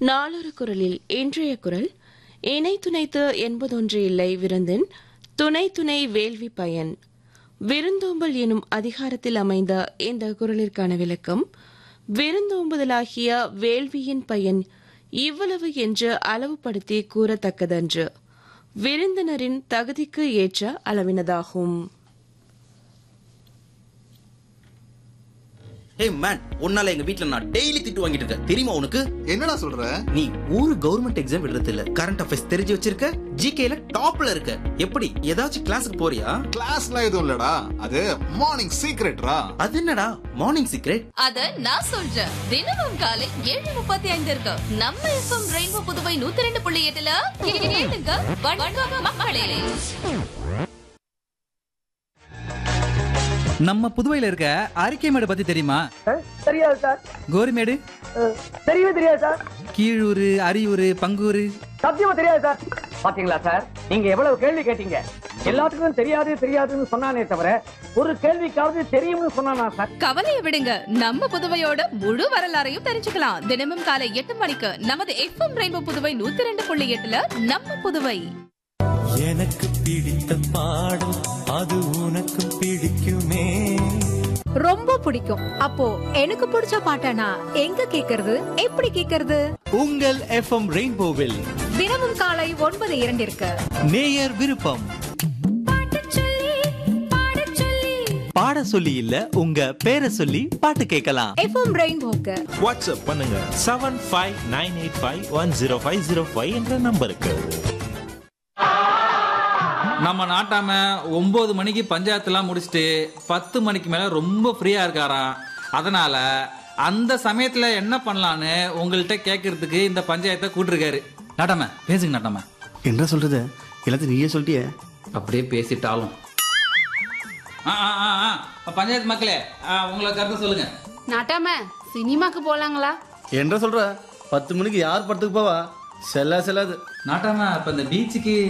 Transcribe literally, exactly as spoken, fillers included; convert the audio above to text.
நாளொரு குரலில் இன்றைய குரல் இணை துணைத்து என்பதொன்று இல்லை விருந்தின் துணை துணை வேள்வி பயன். விருந்தோம்பல் எனும் அதிகாரத்தில் அமைந்த இந்த குரலிற்கான விளக்கம், விருந்தோம்புதலாகிய வேள்வியின் பயன் இவ்வளவு என்று அளவுபடுத்தி கூறத்தக்கதன்று, விருந்தினரின் தகுதிக்கு ஏற்ற அளவினதாகும். ஹே மேன், உன்னால எங்க வீட்ல நான் டெய்லி திட்டு வாங்கிட்டு இருக்கேன் தெரியுமா உனக்கு? என்னடா சொல்ற? நீ ஒரு கவர்மெண்ட் எக்ஸாம் எழுதுறது இல்ல, கரண்ட் அஃபேர்ஸ் தெரிஞ்சு வச்சிருக்க, ஜிகேல டாப்ல இருக்க. எப்படி ஏதாச்சும் கிளாஸுக்கு போறியா? கிளாஸ்லாம் எதுவும் இல்லடா, அது மார்னிங் சீக்ரெட்ரா. அது என்னடா மார்னிங் சீக்ரெட்? அத நான் சொல்றேன். தினமும் காலை ஏழு முப்பத்தி ஐந்து இருக்கு நம்ம எஃப்எம் ரெயின்போ புதுவை நூத்தி ரெண்டு புள்ளி எட்டுல கேளுங்க. வணக்கம் மக்களே. நம்ம புதுவையில இருக்க அரிக்கைமேடு பத்தி தெரியுமா? தெரியாது சார். கோரிமேடு தெரியவே தெரியாது சார். கீழூர், அரியூர், பங்கூர் சத்தியமா தெரியாது சார். பாத்தீங்களா சார், நீங்க எவ்வளவு கேள்வி கேட்டீங்க. எல்லாத்துக்கும் தெரியாது தெரியாதுன்னு சொன்னானே தவிர ஒரு கேள்விக்காவது தெரியும்னு சொன்னானா சார்? கவலையை விடுங்க, நம்ம புதுவையோட முழு வரலாறையும் தெரிஞ்சுக்கலாம். தினமும் காலை எட்டு மணிக்கு நமது எஃப்எம் ரெயின்போ புதுவை நூத்தி ரெண்டு புள்ளி எட்டுல நம்ம புதுவை. எனக்கு பிடித்த பாடல் அது உனக்கு பிடிக்குமே. ரொம்ப பிடிக்கும். அப்போ எனக்கு பிடிச்ச பாட்டனா எங்க கேக்குறது, எப்படி கேக்குறது? உங்கள் எஃப்எம் ரெயின்போவில் தினமும் காலை ஒன்பது இரண்டிற்கு நேயர் விருப்பம். பாட சொல்லி இல்ல, உங்க பேரை சொல்லி பாட்டு கேட்கலாம். எஃப்எம் ரெயின்போக்கு வாட்ஸ்அப் பண்ணுங்க seven five nine eight five one zero five zero five என்ற நம்பருக்கு. நம்ம நாட்டாம ஒன்பது மணிக்கு பஞ்சாயத்துலாம் முடிச்சுட்டு பத்து மணிக்கு மேல ரொம்ப ஃப்ரீயா இருக்காராம். அதனால அந்த சமயத்துல என்ன பண்ணலான்னு உங்கள்கிட்ட கேட்கறதுக்கு இந்த பஞ்சாயத்தை கூட்டிருக்காரு. நாட்டாம பேசுங்க. நாட்டாம என்ன சொல்றது, எல்லாத்தையும் நீயே சொல்லிட்டியே. அப்படியே பேசிட்டாலும் பஞ்சாயத்து மக்களே, உங்களை கருத்து சொல்லுங்க. நாட்டாம சினிமாக்கு போலாங்களா? என்ன சொல்ற? பத்து மணிக்கு யார் படத்துக்கு போவா? செல்லா செல்லாது. நாட்டாம இப்ப இந்த பீச்சுக்கு